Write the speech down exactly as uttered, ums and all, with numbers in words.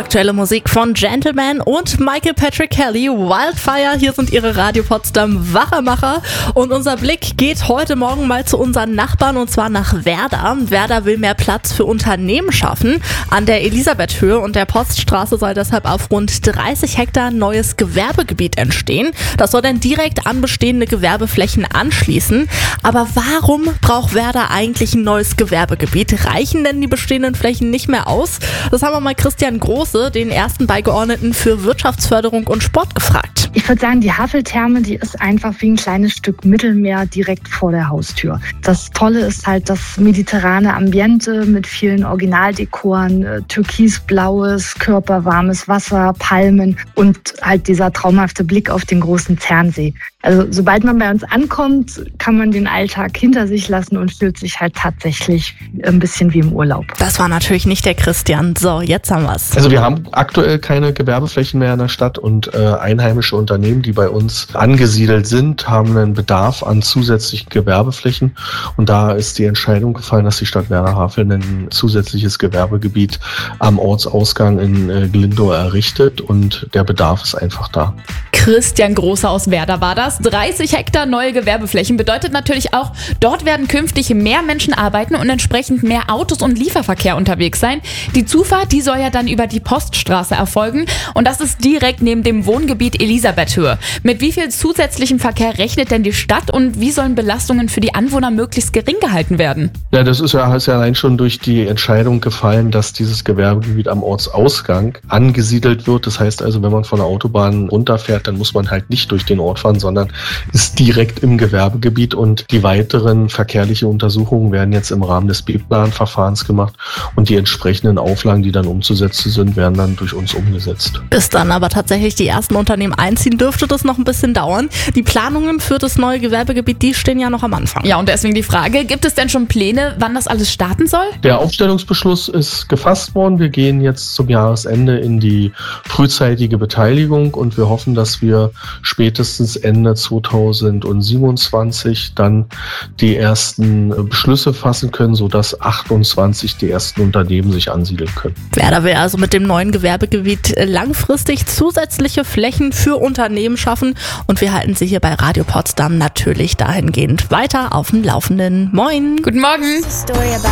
Aktuelle Musik von Gentleman und Michael Patrick Kelly, Wildfire. Hier sind ihre Radio Potsdam Wachermacher. Und unser Blick geht heute Morgen mal zu unseren Nachbarn, und zwar nach Werder. Werder will mehr Platz für Unternehmen schaffen. An der Elisabethhöhe und der Poststraße soll deshalb auf rund dreißig Hektar neues Gewerbegebiet entstehen. Das soll dann direkt an bestehende Gewerbeflächen anschließen. Aber warum braucht Werder eigentlich ein neues Gewerbegebiet? Reichen denn die bestehenden Flächen nicht mehr aus? Das haben wir mal Christian Große, den ersten Beigeordneten für Wirtschaftsförderung und Sport, gefragt. Ich würde sagen, die Haveltherme, die ist einfach wie ein kleines Stück Mittelmeer direkt vor der Haustür. Das Tolle ist halt das mediterrane Ambiente mit vielen Originaldekoren, äh, türkisblaues, körperwarmes Wasser, Palmen und halt dieser traumhafte Blick auf den großen Zernsee. Also sobald man bei uns ankommt, kann man den Alltag hinter sich lassen und fühlt sich halt tatsächlich ein bisschen wie im Urlaub. Das war natürlich nicht der Christian. So, jetzt haben wir's. Also wir haben aktuell keine Gewerbeflächen mehr in der Stadt und äh, einheimische Unternehmen, die bei uns angesiedelt sind, haben einen Bedarf an zusätzlichen Gewerbeflächen. Und da ist die Entscheidung gefallen, dass die Stadt Werder-Haveln ein zusätzliches Gewerbegebiet am Ortsausgang in äh, Glindow errichtet und der Bedarf ist einfach da. Christian Große aus Werder war das. dreißig Hektar neue Gewerbeflächen bedeutet natürlich auch, dort werden künftig mehr Menschen arbeiten und entsprechend mehr Autos und Lieferverkehr unterwegs sein. Die Zufahrt, die soll ja dann über die Poststraße erfolgen und das ist direkt neben dem Wohngebiet Elisabethhöhe. Mit wie viel zusätzlichem Verkehr rechnet denn die Stadt und wie sollen Belastungen für die Anwohner möglichst gering gehalten werden? Ja, das ist ja, ist ja allein schon durch die Entscheidung gefallen, dass dieses Gewerbegebiet am Ortsausgang angesiedelt wird. Das heißt also, wenn man von der Autobahn runterfährt, dann muss man halt nicht durch den Ort fahren, sondern ist direkt im Gewerbegebiet und die weiteren verkehrliche Untersuchungen werden jetzt im Rahmen des B-Plan-Verfahrens gemacht und die entsprechenden Auflagen, die dann umzusetzen sind, werden dann durch uns umgesetzt. Bis dann aber tatsächlich die ersten Unternehmen einziehen, dürfte das noch ein bisschen dauern. Die Planungen für das neue Gewerbegebiet, die stehen ja noch am Anfang. Ja, und deswegen die Frage, gibt es denn schon Pläne, wann das alles starten soll? Der Aufstellungsbeschluss ist gefasst worden. Wir gehen jetzt zum Jahresende in die frühzeitige Beteiligung und wir hoffen, dass wir spätestens Ende zweitausendsiebenundzwanzig dann die ersten Beschlüsse fassen können, sodass achtundzwanzig die ersten Unternehmen sich ansiedeln können. Werder will also mit dem neuen Gewerbegebiet langfristig zusätzliche Flächen für Unternehmen schaffen und wir halten Sie hier bei Radio Potsdam natürlich dahingehend weiter auf dem Laufenden. Moin! Guten Morgen!